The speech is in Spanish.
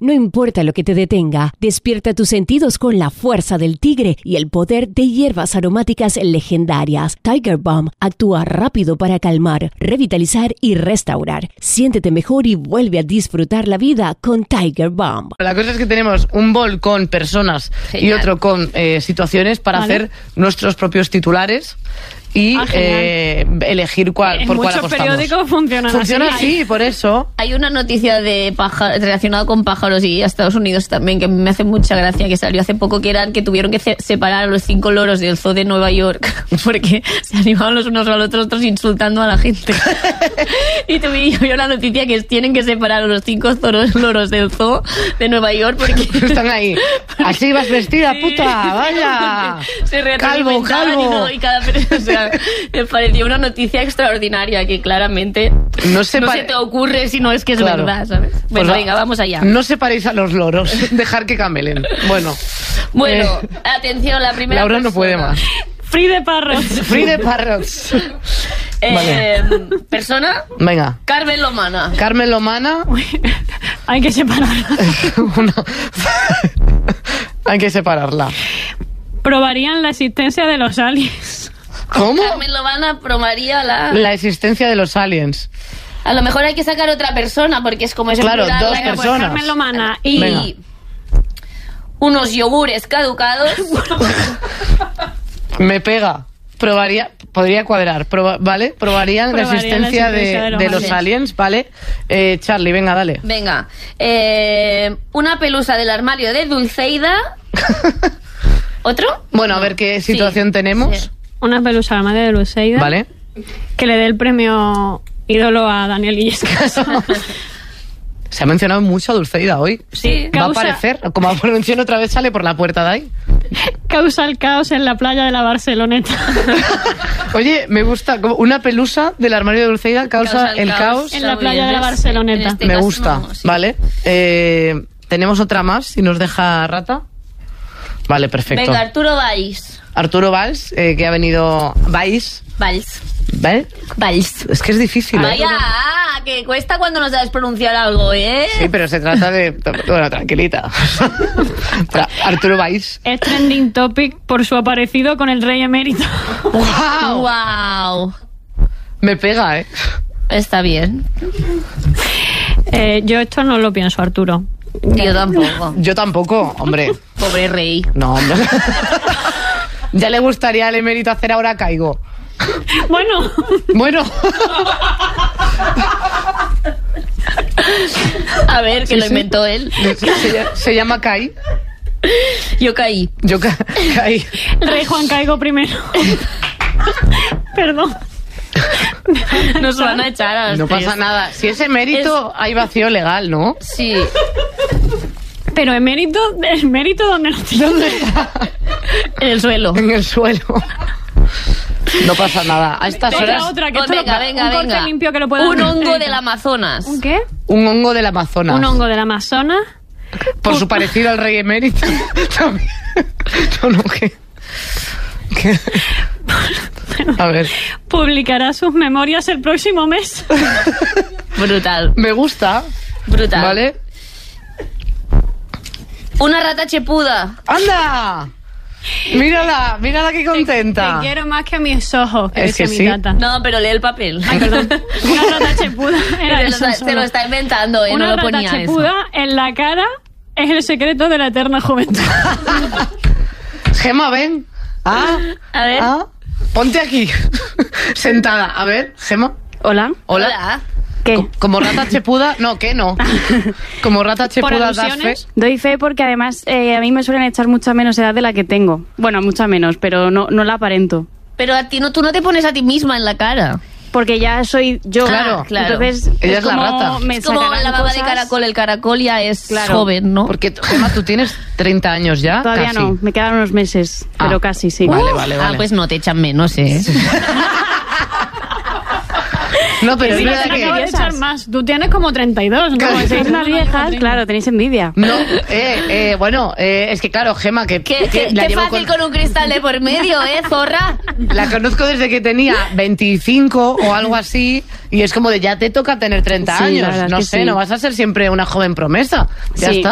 No importa lo que te detenga, despierta tus sentidos con la fuerza del tigre y el poder de hierbas aromáticas legendarias. Tiger Balm actúa rápido para calmar, revitalizar y restaurar. Siéntete mejor y vuelve a disfrutar la vida con Tiger Balm. La cosa es que tenemos un bol con personas y otro con situaciones para hacer nuestros propios titulares y elegir por cuál apostamos. En muchos periódicos funcionan así, por eso. Hay una noticia de relacionada con pájaros y a Estados Unidos también que me hace mucha gracia, que salió hace poco, que eran que tuvieron que separar a los 5 loros del zoo de Nueva York porque se animaban los unos a los otros insultando a la gente. Y vi una noticia que tienen que separar a los 5 loros del zoo de Nueva York porque están ahí. Así vas vestida, puta, vaya. Se calvo. Y cada persona, me pareció una noticia extraordinaria que claramente no se te ocurre si no es que es verdad, ¿sabes? Bueno, pues venga, vamos allá. No separéis a los loros, dejar que camelen. Bueno, atención, la primera Laura persona. No puede más. Free the Parrots. Free the Parrots. Vale. Persona. Venga. Carmen Lomana. Carmen Lomana. Hay que separarla. Hay que separarla. Probarían la existencia de los aliens. ¿Cómo? Carmen Lomana probaría la existencia de los aliens. A lo mejor hay que sacar otra persona porque es como... Claro, dos personas. Pues Carmen Lomana y unos yogures caducados. Me pega. Podría cuadrar, ¿vale? Probarían la existencia de los aliens, ¿vale? Charlie, venga, dale. Venga. Una pelusa del armario de Dulceida. ¿Otro? Bueno, a ver qué situación tenemos. Sí. Una pelusa del armario de Dulceida. Vale. Que le dé el premio ídolo a Daniel Illescas. Se ha mencionado mucho a Dulceida hoy. Sí. Va a aparecer. Como menciono otra vez, sale por la puerta de ahí. Causa el caos en la playa de la Barceloneta. Oye, me gusta. Una pelusa del armario de Dulceida causa el caos en la playa de la Barceloneta. Me gusta, sí. Vale. Tenemos otra más, si nos deja Rata. Vale, perfecto. Venga, Arturo Valls. Arturo Valls, que ha venido... Valls. ¿Vale? Valls. Es que es difícil. Vaya, que cuesta cuando no sabes pronunciar algo, ¿eh? Sí, pero se trata de... Bueno, tranquilita. Arturo Valls. Es trending topic por su aparecido con el rey emérito. ¡Wow! Me pega, ¿eh? Está bien. Yo esto no lo pienso, Arturo. Yo tampoco, hombre. Pobre rey. No, hombre. Ya le gustaría al emérito hacer Ahora Caigo. Bueno. A ver, que lo inventó él. Se llama Kai. Yo caí. Caí. El rey Juan Caigo primero. Perdón. Nos van a echar a las No tres. pasa nada. Si es emérito, hay vacío legal, ¿no? Sí. Pero el mérito ¿dónde lo tiene? En el suelo. En el suelo. No pasa nada. A estas horas... Otra, que venga. un corte limpio que lo pueda... Un hongo del Amazonas. ¿Un qué? Un hongo del Amazonas. Un hongo del Amazonas. Por su parecido al rey emérito. No, ¿qué? A ver. Publicará sus memorias el próximo mes. Brutal. Me gusta. Brutal. ¿Vale? Una rata chepuda. ¡Anda! Mírala qué contenta. Te quiero más que a mis ojos, que es que mi sí. tata. No, pero lee el papel. Ay, perdón. Una rata chepuda. Se lo está inventando, Una no lo rata ponía chepuda eso. en la cara es el secreto de la eterna juventud. Gema, ven. A ver. Ponte aquí. Sentada. A ver, Gema. Hola. ¿Qué? Como rata chepuda... No, ¿qué no? Como rata chepuda das fe. Doy fe porque además a mí me suelen echar mucha menos edad de la que tengo. Bueno, mucha menos, pero no la aparento. Pero a ti tú no te pones a ti misma en la cara. Porque ya soy yo. Claro. Entonces, ella es la rata. Es como la baba de caracol. El caracol ya es joven, ¿no? Porque, Gemma, tú tienes 30 años ya. Todavía casi. no, me quedan unos meses, pero casi sí. Vale. Pues no te echan menos, ¿eh? No, pero es Sí, verdad te que... acabo de echar más. Tú tienes como 32, ¿no? Como sois más viejas, claro, tenéis envidia. No, bueno, es que claro, Gema, que Qué la llevo fácil con un cristal de por medio, zorra. La conozco desde que tenía 25 o algo así, y es como de ya te toca tener 30 Sí, la años. verdad No que sé, sí. no vas a ser siempre una joven promesa. Ya Sí. está.